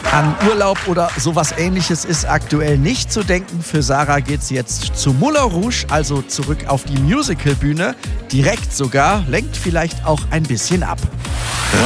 An Urlaub oder sowas Ähnliches ist aktuell nicht zu denken. Für Sarah geht's jetzt zu Moulin Rouge, also zurück auf die Musicalbühne. Direkt sogar, lenkt vielleicht auch ein bisschen ab.